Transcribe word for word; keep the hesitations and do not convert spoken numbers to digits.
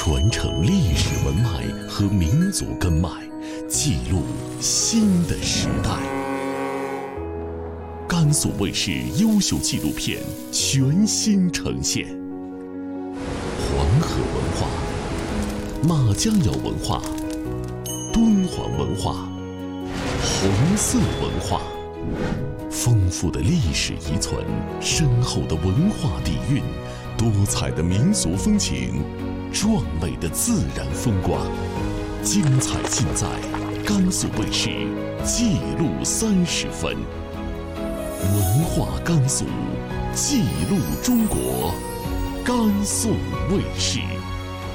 传承历史文脉和民族根脉，记录新的时代。甘肃卫视优秀纪录片全新呈现。黄河文化、马家窑文化、敦煌文化、红色文化，丰富的历史遗存，深厚的文化底蕴，多彩的民俗风情，壮美的自然风光，精彩尽在甘肃卫视记录三十分。文化甘肃，记录中国，甘肃卫视。